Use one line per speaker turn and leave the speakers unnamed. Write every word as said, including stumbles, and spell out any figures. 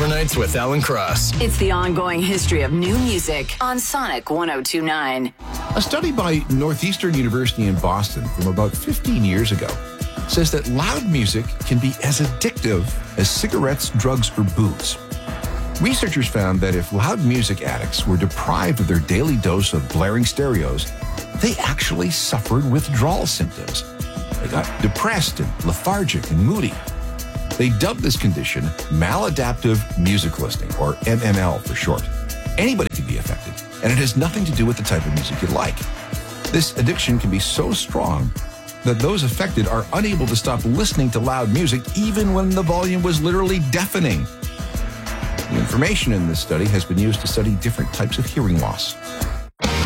Overnights with Alan Cross.
It's the ongoing history of new music on Sonic one oh two point nine.
A study by Northeastern University in Boston from about fifteen years ago says that loud music can be as addictive as cigarettes, drugs, or booze. Researchers found that if loud music addicts were deprived of their daily dose of blaring stereos, they actually suffered withdrawal symptoms. They got depressed and lethargic and moody. They dubbed this condition maladaptive music listening, or M M L for short. Anybody can be affected, and it has nothing to do with the type of music you like. This addiction can be so strong that those affected are unable to stop listening to loud music even when the volume was literally deafening. The information in this study has been used to study different types of hearing loss.